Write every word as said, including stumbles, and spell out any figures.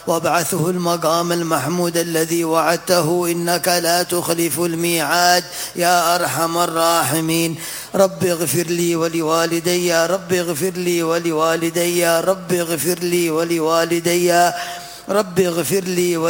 وابعثه المقام المحمود الذي وعدته إنك لا تخلف الميعاد يا أرحم الراحمين. رب اغفر لي ولوالدي، رب اغفر لي ولوالدي، رب اغفر لي ولوالدي، رب اغفر لي